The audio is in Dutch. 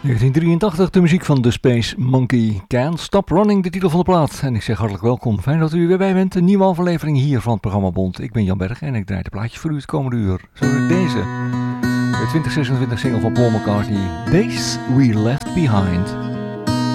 1983, de muziek van The Space Monkey. Can't Stop Running, de titel van de plaat. En ik zeg hartelijk welkom. Fijn dat u weer bij bent. Een nieuwe aflevering hier van het programma Bond. Ik ben Jan Berg en ik draai de plaatjes voor u het komende uur. Zo deze. De 2026 single van Paul McCartney. Days We Left Behind.